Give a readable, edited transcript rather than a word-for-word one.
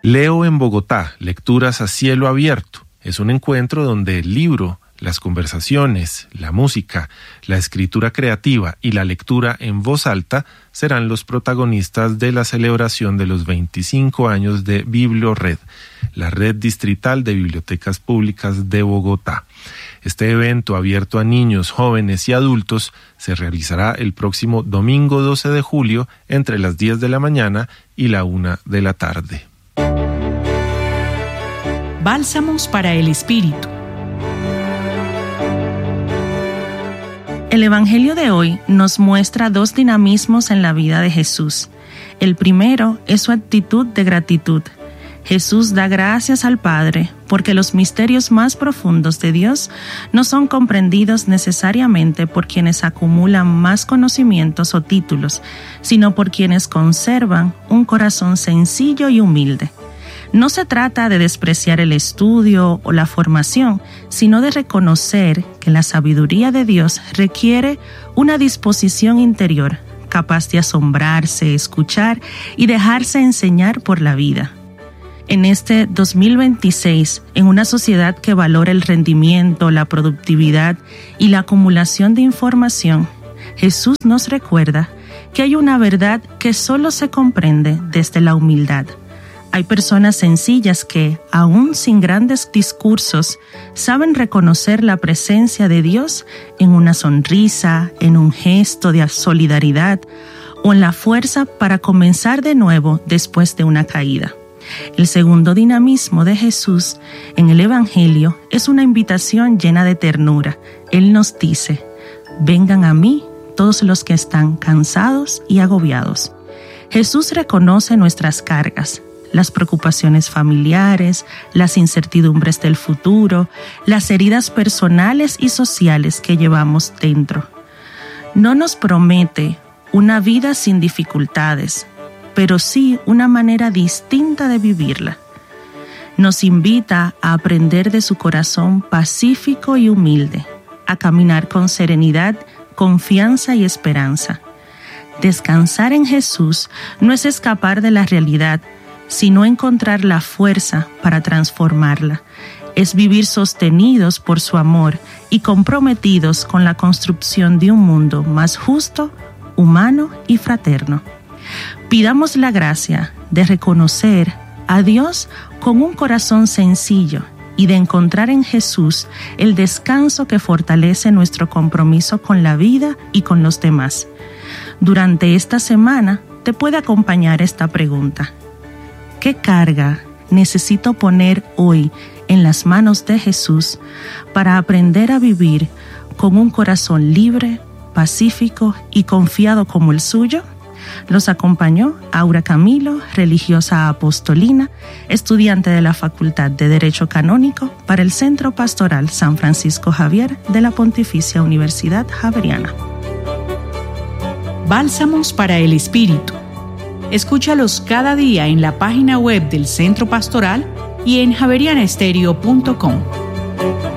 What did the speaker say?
Leo en Bogotá, lecturas a cielo abierto. Es un encuentro donde el libro, las conversaciones, la música, la escritura creativa y la lectura en voz alta serán los protagonistas de la celebración de los 25 años de BiblioRed, la red distrital de bibliotecas públicas de Bogotá. Este evento abierto a niños, jóvenes y adultos se realizará el próximo domingo 12 de julio entre las 10 de la mañana y la 1 de la tarde. Bálsamos para el Espíritu. El Evangelio de hoy nos muestra dos dinamismos en la vida de Jesús. El primero es su actitud de gratitud. Jesús da gracias al Padre porque los misterios más profundos de Dios no son comprendidos necesariamente por quienes acumulan más conocimientos o títulos, sino por quienes conservan un corazón sencillo y humilde. No se trata de despreciar el estudio o la formación, sino de reconocer que la sabiduría de Dios requiere una disposición interior, capaz de asombrarse, escuchar y dejarse enseñar por la vida. En este 2026, en una sociedad que valora el rendimiento, la productividad y la acumulación de información, Jesús nos recuerda que hay una verdad que solo se comprende desde la humildad. Hay personas sencillas que, aún sin grandes discursos, saben reconocer la presencia de Dios en una sonrisa, en un gesto de solidaridad o en la fuerza para comenzar de nuevo después de una caída. El segundo dinamismo de Jesús en el Evangelio es una invitación llena de ternura. Él nos dice: vengan a mí todos los que están cansados y agobiados. Jesús reconoce nuestras cargas, las preocupaciones familiares, las incertidumbres del futuro, las heridas personales y sociales que llevamos dentro. No nos promete una vida sin dificultades, pero sí una manera distinta de vivirla. Nos invita a aprender de su corazón pacífico y humilde, a caminar con serenidad, confianza y esperanza. Descansar en Jesús no es escapar de la realidad, sino encontrar la fuerza para transformarla. Es vivir sostenidos por su amor y comprometidos con la construcción de un mundo más justo, humano y fraterno. Pidamos la gracia de reconocer a Dios con un corazón sencillo y de encontrar en Jesús el descanso que fortalece nuestro compromiso con la vida y con los demás. Durante esta semana te puede acompañar esta pregunta: ¿qué carga necesito poner hoy en las manos de Jesús para aprender a vivir con un corazón libre, pacífico y confiado como el suyo? Los acompañó Aura Camilo, religiosa apostolina, estudiante de la Facultad de Derecho Canónico para el Centro Pastoral San Francisco Javier de la Pontificia Universidad Javeriana. Bálsamos para el Espíritu. Escúchalos cada día en la página web del Centro Pastoral y en javerianaestereo.com.